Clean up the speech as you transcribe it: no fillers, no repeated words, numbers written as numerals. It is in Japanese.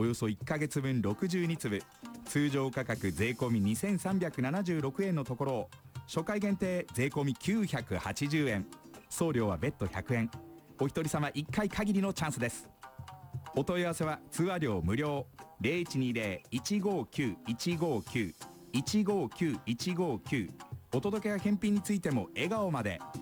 およそ1ヶ月分62粒、通常価格税込み2376円のところを初回限定税込み980円、送料は別途100円。お一人様1回限りのチャンスです。お問い合わせは通話料無料、0120-159-159 159-159。お届けや返品についても笑顔まで。